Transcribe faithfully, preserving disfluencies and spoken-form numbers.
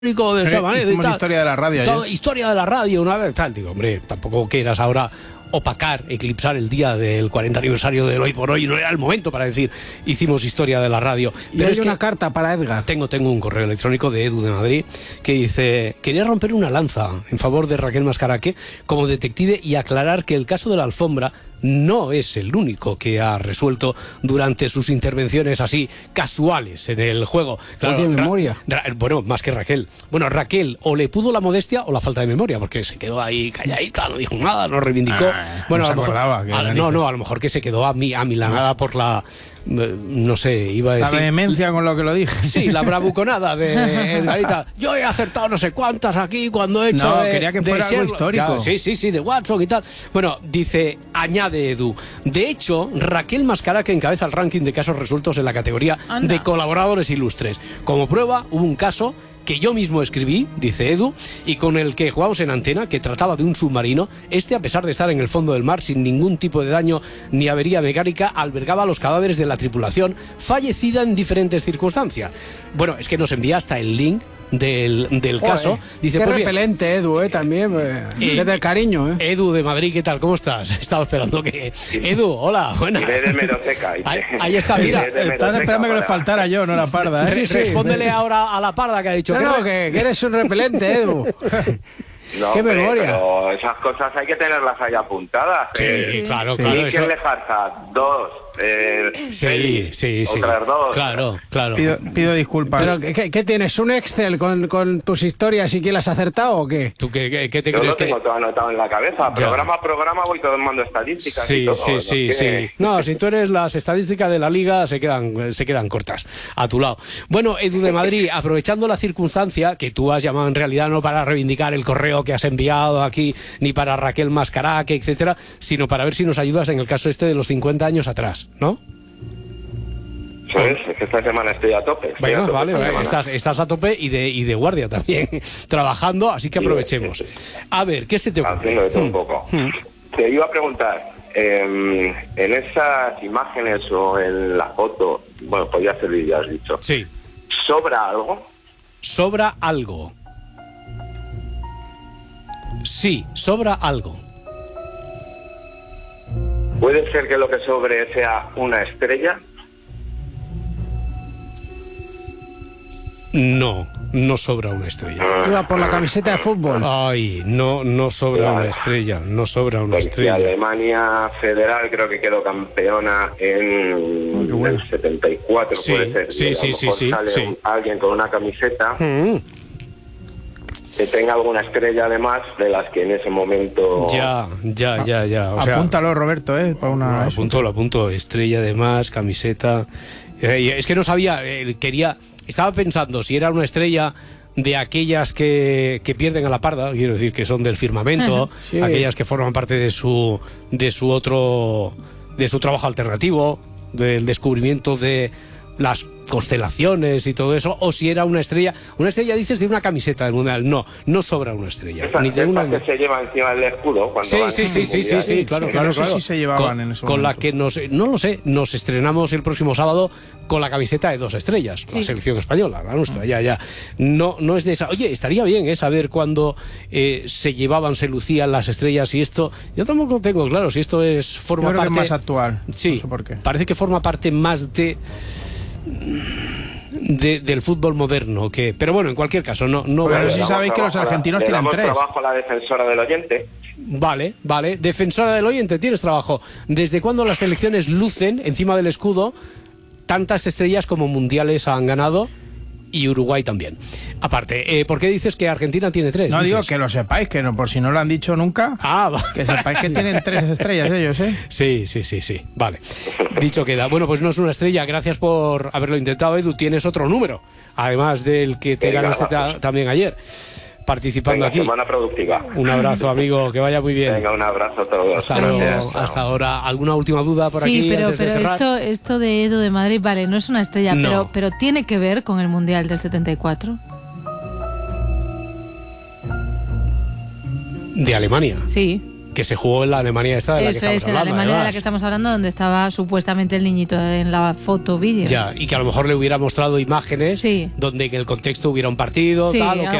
de Sabanedo y tal. Historia de la radio. Todo, historia de la radio, una vez tal. Digo, hombre, tampoco quieras ahora opacar, eclipsar el día del cuarenta aniversario del Hoy por Hoy. No era el momento para decir, hicimos historia de la radio. Pero hay es una carta para Edgar. Tengo, tengo un correo electrónico de Edu de Madrid que dice: quería romper una lanza en favor de Raquel Mascaraque como detective y aclarar que el caso de la alfombra no es el único que ha resuelto durante sus intervenciones así casuales en el juego. Claro, ¿tiene memoria? Ra, Ra, bueno, más que Raquel. Bueno, Raquel o le pudo la modestia o la falta de memoria, porque se quedó ahí calladita, no dijo nada, no reivindicó. Ah, bueno, no a lo mejor, a, no, no, a lo mejor que se quedó a mi, amilanada por la, no sé, iba a decir... La vehemencia con lo que lo dije. Sí, la bravuconada de Edgarita. Yo he acertado no sé cuántas aquí cuando he hecho... No, de, quería que fuera algo Sherlock. histórico. Ya, sí, sí, sí, de Watson y tal. Bueno, dice, añade Edu. De hecho, Raquel Mascaraque encabeza el ranking de casos resueltos en la categoría Anda. de colaboradores ilustres. Como prueba, hubo un caso que yo mismo escribí, dice Edu, y con el que jugamos en antena, que trataba de un submarino. Este, a pesar de estar en el fondo del mar sin ningún tipo de daño ni avería mecánica, albergaba los cadáveres de la tripulación fallecida en diferentes circunstancias. Bueno, es que nos envía hasta el link del, del Oye, caso. Dice, qué pues repelente, bien, Edu, eh, también, eh, desde el cariño. Eh. Edu de Madrid, ¿qué tal? ¿Cómo estás? Estaba esperando que... Edu, hola, buenas. Ahí, ahí está, mira. Estás esperando que le faltara yo, no la parda. ¿eh? Re, sí, respóndele sí. ahora a la parda que ha dicho. No, no, que, que eres un repelente, Edu. No, ¡qué hombre, memoria! Pero esas cosas hay que tenerlas ahí apuntadas. Sí, eh. sí, claro, sí. claro. ¿Y quién le farsa? Dos. Eh, sí, seis, sí, sí. Otras dos. Claro, claro. Pido, pido disculpas. ¿Pero qué, qué tienes? ¿Un Excel con, con tus historias y quién las has acertado o qué? ¿Tú qué, qué, qué te Yo crees lo tengo que...? todo anotado en la cabeza. Ya. Programa a programa voy tomando estadísticas sí, y todo. Sí, sí, que... sí. No, si tú eres las estadísticas de la liga, se quedan, se quedan cortas a tu lado. Bueno, Edu de Madrid, aprovechando la circunstancia que tú has llamado en realidad no para reivindicar el correo que has enviado aquí, ni para Raquel Mascaraque, etcétera, sino para ver si nos ayudas en el caso este de los cincuenta años atrás, ¿no? ¿Sabes? Es que esta semana estoy a tope. Estoy bueno, a tope vale, vale. Estás, estás a tope y de, y de guardia también, trabajando, así que aprovechemos. Sí, sí, sí. A ver, ¿qué se te ocurre? Haciendo de todo un poco. Hmm. Te iba a preguntar, eh, en esas imágenes o en la foto, bueno, podría servir, ya has dicho. Sí. ¿Sobra algo? ¿Sobra algo? Sí, sobra algo. ¿Puede ser que lo que sobre sea una estrella? No, no sobra una estrella. Iba por la camiseta de fútbol. Ay, no, no sobra claro. una estrella, no sobra una Porque estrella. Alemania Federal creo que quedó campeona en oh, bueno. el setenta y cuatro, sí, puede ser. Sí, sí, sí, sí, sale sí. alguien con una camiseta mm. que tenga alguna estrella además de las que en ese momento... Ya, ya, ya, ya. O sea, apúntalo, Roberto, ¿eh? Para una... Lo apunto, lo apunto. Estrella además, camiseta... Eh, es que no sabía, eh, quería... Estaba pensando si era una estrella de aquellas que, que pierden a la parda, quiero decir, que son del firmamento, sí. aquellas que forman parte de su de su otro de su trabajo alternativo, del descubrimiento de las constelaciones y todo eso, o si era una estrella. Una estrella, dices, de una camiseta del mundial. No, no sobra una estrella. Esa, ni de una que se lleva encima del escudo cuando sí, sí, sí, sí, sí, sí, claro, sí, claro, sí, claro. Sí se llevaban con, en ese con momento. la que nos, no lo sé, nos estrenamos el próximo sábado con la camiseta de dos estrellas, sí. La selección española, la nuestra, ya, ya. No, no es de esa. Oye, estaría bien, ¿eh? Saber cuándo eh, se llevaban, se lucían las estrellas y esto. Yo tampoco tengo claro si esto es forma Yo creo parte que es más actual. Sí, no sé por qué. Parece que forma parte más de. De, del fútbol moderno, que pero bueno, en cualquier caso no no pero vale. si sabéis que los argentinos le tienen damos tres. Trabajo a la defensora del oyente. Vale, vale, defensora del oyente, tienes trabajo. ¿Desde cuándo las selecciones lucen encima del escudo tantas estrellas como mundiales han ganado? Y Uruguay también. Aparte, eh, ¿por qué dices que Argentina tiene tres? No, dices? digo que lo sepáis, que no, por si no lo han dicho nunca. Ah, va. Que sepáis que tienen tres estrellas ellos, ¿eh? Sí, sí, sí, sí. Vale. Dicho queda. Bueno, pues no es una estrella. Gracias por haberlo intentado, Edu. Tienes otro número, además del que te Venga, ganaste ta- también ayer, participando Venga, aquí. Semana productiva. Un abrazo, amigo. Que vaya muy bien. Venga, un abrazo a todos. Hasta luego. Hasta ahora. ¿Alguna última duda por sí, aquí? Sí, pero, antes pero de cerrar? esto, esto de Edu de Madrid, vale, no es una estrella, no. pero, pero tiene que ver con el Mundial del setenta y cuatro. ¿De Alemania? Sí. que se jugó en la Alemania esta de la Eso que es, estamos en la hablando. Alemania de la además. que estamos hablando, donde estaba supuestamente el niñito en la foto vídeo. Ya, y que a lo mejor le hubiera mostrado imágenes Sí. donde en el contexto hubiera un partido, Sí, tal, o que